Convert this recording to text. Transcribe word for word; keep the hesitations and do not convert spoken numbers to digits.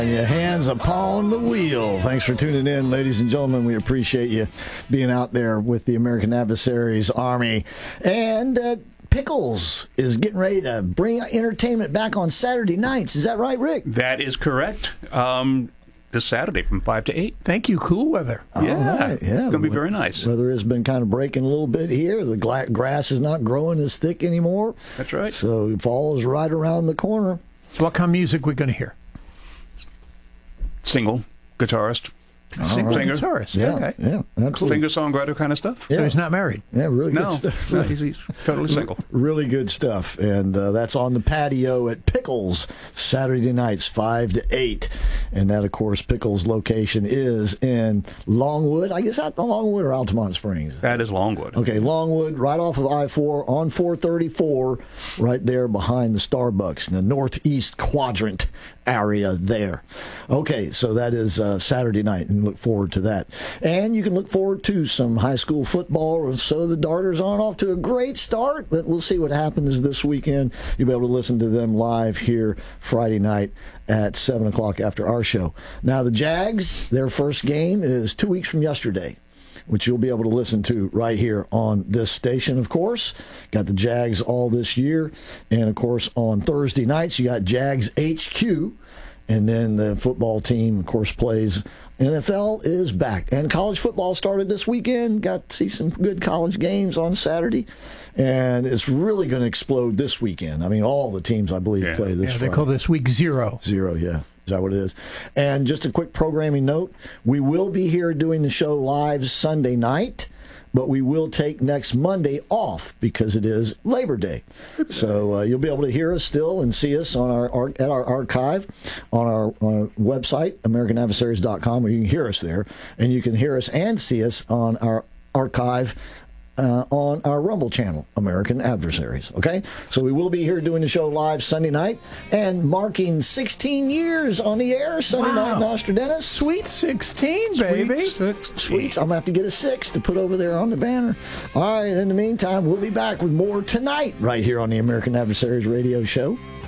Your hands upon the wheel. Thanks for tuning in, ladies and gentlemen. We appreciate you being out there with the American Adversaries Army. And uh, Pickles is getting ready to bring entertainment back on Saturday nights. Is that right, Rick? That is correct. Um, this Saturday from five to eight. Thank you. Cool weather. Yeah. Right. Yeah. It's going to be very nice. Weather has been kind of breaking a little bit here. The gla- grass is not growing as thick anymore. That's right. So fall is right around the corner. So what kind of music we going to hear? Single, guitarist, Single singer, guitarist. Yeah, Okay. yeah, absolutely. singer-songwriter kind of stuff. Yeah. So he's not married. Yeah, really good No, stuff. no, he's, he's totally single. Really good stuff. And uh, that's on the patio at Pickles Saturday nights, five to eight. And that, of course, Pickles' location is in Longwood. I guess out the Longwood or Altamont Springs. That is Longwood. Okay, Longwood, right off of I four on four thirty-four, right there behind the Starbucks in the northeast quadrant area there. Okay, so that is uh, Saturday night, and look forward to that. And you can look forward to some high school football. So the Darters aren't off to a great start, but we'll see what happens this weekend. You'll be able to listen to them live here Friday night at seven o'clock after our show. Now, the Jags, their first game is two weeks from yesterday, which you'll be able to listen to right here on this station, of course. Got the Jags all this year. And, of course, on Thursday nights, you got Jags H Q. And then the football team, of course, plays. N F L is back. And college football started this weekend. Got to see some good college games on Saturday. And it's really going to explode this weekend. I mean, all the teams, I believe, Yeah. play this Yeah, they Friday. call this week zero. Zero, yeah. Is that what it is? And just a quick programming note, we will be here doing the show live Sunday night, but we will take next Monday off because it is Labor Day. So uh, you'll be able to hear us still and see us on our, our at our archive on our, on our website, American Adversaries dot com, where you can hear us there. And you can hear us and see us on our archive Uh, on our Rumble channel, American Adversaries. Okay? So we will be here doing the show live Sunday night and marking sixteen years on the air Sunday Wow. night in Nostradamus. Sweet sixteen, baby. Sweet. I'm going to have to get a six to put over there on the banner. All right, in the meantime, we'll be back with more tonight right here on the American Adversaries radio show.